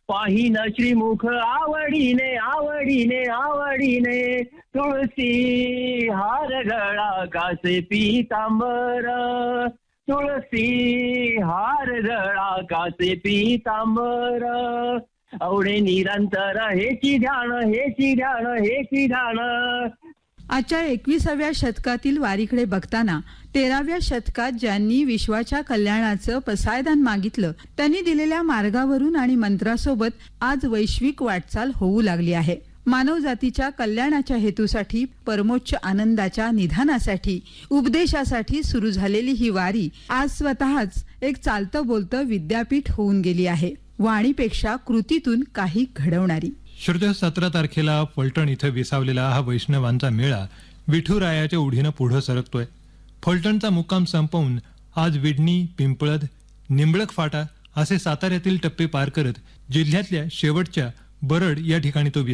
पाहिन श्रीमुख आवडीने आवडीने आवडीने, तुळसी हार गळा कासे पीतांबर, तुळसी हार गळा कासे पीतांबर, आवडे निरंतर हेची ध्यान हेची ध्यान हेची ध्यान. आजच्या 21व्या शतकातील वारीकडे बघताना 13व्या शतकात ज्यांनी विश्वाच्या कल्याणाचं पसायदान मागितलं त्यांनी दिलेल्या मार्गावरून आणि मंत्रासोबत आज वैश्विक वाटचाल होऊ लागली आहे. मानव जातीच्या कल्याणाच्या हेतूसाठी, परमोच्च आनंदाच्या निधानासाठी, उपदेशासाठी सुरू झालेली ही वारी आज स्वतःच एक चालतं बोलतं विद्यापीठ होऊन गेली आहे. वाणीपेक्षा कृतीतून काही घडवणारी. श्रोते, 17 तारखेला फलटण इथं विसावलेला हा वैष्णवांचा मेळा विठुरायाच्या ओढीनं पुढे सरकतोय. फलटणचा मुक्काम संपवून आज विडणी, पिंपळद, निंबळक फाटा असे साताऱ्यातील टप्पे पार करत जिल्ह्यातल्या शेवटच्या बरड या ठिकाणी तो